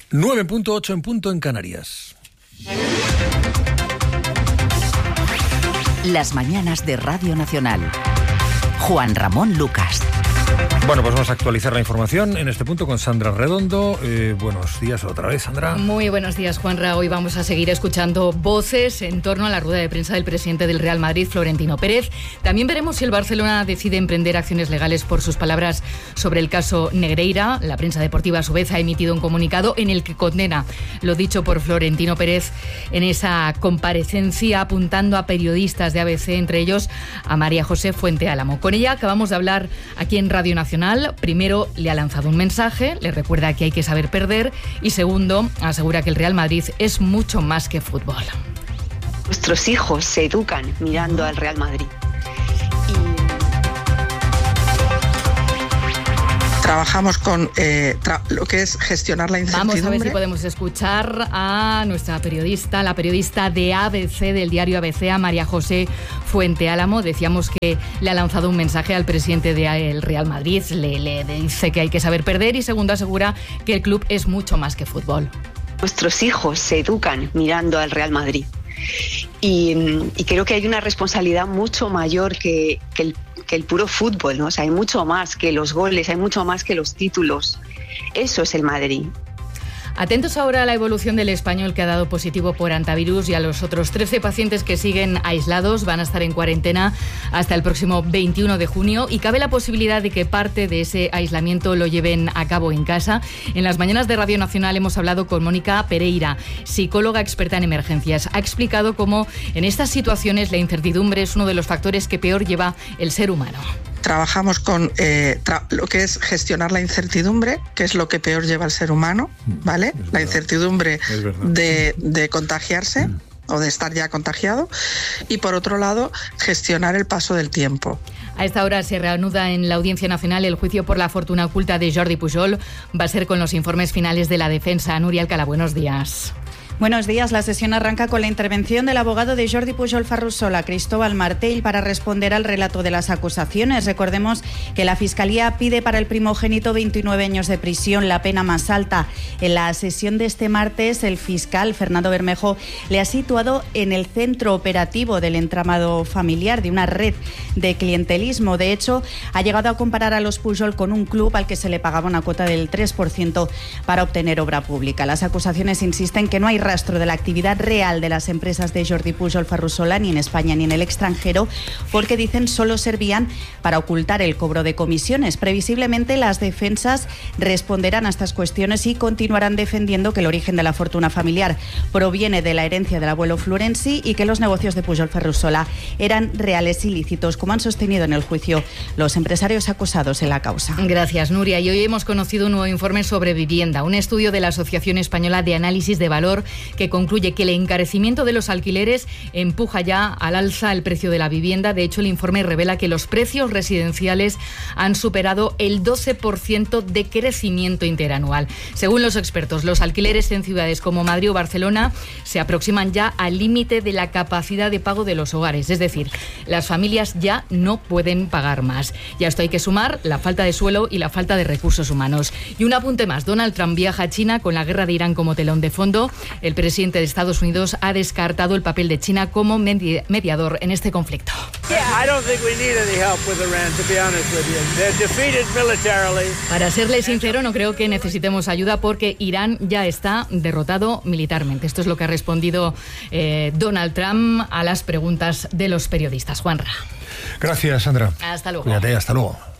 9:08 en punto en Canarias. Las mañanas de Radio Nacional. Juan Ramón Lucas. Bueno, pues vamos a actualizar la información en este punto con Sandra Redondo. Buenos días otra vez, Sandra. Muy buenos días, Juanra. Hoy vamos a seguir escuchando voces en torno a la rueda de prensa del presidente del Real Madrid, Florentino Pérez. También veremos si el Barcelona decide emprender acciones legales por sus palabras sobre el caso Negreira. La prensa deportiva, a su vez, ha emitido un comunicado en el que condena lo dicho por Florentino Pérez en esa comparecencia, apuntando a periodistas de ABC, entre ellos a María José Fuente Álamo. Con ella acabamos de hablar aquí en Radio Nacional. Primero, le ha lanzado un mensaje, le recuerda que hay que saber perder, y segundo, asegura que el Real Madrid es mucho más que fútbol. Nuestros hijos se educan mirando al Real Madrid. Trabajamos con lo que es gestionar la incertidumbre. Vamos a ver si podemos escuchar a nuestra periodista, la periodista de ABC, del diario ABC, a María José Fuente Álamo. Decíamos que le ha lanzado un mensaje al presidente del Real Madrid, le dice que hay que saber perder, y segundo, asegura que el club es mucho más que fútbol. Nuestros hijos se educan mirando al Real Madrid. Y creo que hay una responsabilidad mucho mayor que el puro fútbol, ¿no? O sea, hay mucho más que los goles, hay mucho más que los títulos. Eso es el Madrid. Atentos ahora a la evolución del español, que ha dado positivo por hantavirus, y a los otros 13 pacientes que siguen aislados. Van a estar en cuarentena hasta el próximo 21 de junio y cabe la posibilidad de que parte de ese aislamiento lo lleven a cabo en casa. En las mañanas de Radio Nacional hemos hablado con Mónica Pereira, psicóloga experta en emergencias. Ha explicado cómo en estas situaciones la incertidumbre es uno de los factores que peor lleva el ser humano. Trabajamos con lo que es gestionar la incertidumbre, que es lo que peor lleva al ser humano, ¿vale? La incertidumbre de contagiarse o de estar ya contagiado, y por otro lado, gestionar el paso del tiempo. A esta hora se reanuda en la Audiencia Nacional el juicio por la fortuna oculta de Jordi Pujol. Va a ser con los informes finales de la defensa. Nuria Alcalá, buenos días. Buenos días. La sesión arranca con la intervención del abogado de Jordi Pujol Ferrusola, Cristóbal Martell, para responder al relato de las acusaciones. Recordemos que la Fiscalía pide para el primogénito 29 años de prisión, la pena más alta. En la sesión de este martes, el fiscal Fernando Bermejo le ha situado en el centro operativo del entramado familiar de una red de clientelismo. De hecho, ha llegado a comparar a los Pujol con un club al que se le pagaba una cuota del 3% para obtener obra pública. Las acusaciones insisten que no hay rastro de la actividad real de las empresas de Jordi Pujol Ferrusola, ni en España ni en el extranjero, porque dicen solo servían para ocultar el cobro de comisiones. Previsiblemente, las defensas responderán a estas cuestiones y continuarán defendiendo que el origen de la fortuna familiar proviene de la herencia del abuelo Florenzi y que los negocios de Pujol Ferrusola eran reales y lícitos, como han sostenido en el juicio los empresarios acusados en la causa. Gracias, Nuria. Y hoy hemos conocido un nuevo informe sobre vivienda, un estudio de la Asociación Española de Análisis de Valor, que concluye que el encarecimiento de los alquileres empuja ya al alza el precio de la vivienda. De hecho, el informe revela que los precios residenciales han superado el 12% de crecimiento interanual. Según los expertos, los alquileres en ciudades como Madrid o Barcelona se aproximan ya al límite de la capacidad de pago de los hogares. Es decir, las familias ya no pueden pagar más. Y a esto hay que sumar la falta de suelo y la falta de recursos humanos. Y un apunte más: Donald Trump viaja a China con la guerra de Irán como telón de fondo. El presidente de Estados Unidos ha descartado el papel de China como mediador en este conflicto. Para serle sincero, no creo que necesitemos ayuda porque Irán ya está derrotado militarmente. Esto es lo que ha respondido Donald Trump a las preguntas de los periodistas. Juanra. Gracias, Sandra. Hasta luego. Cuídate, hasta luego.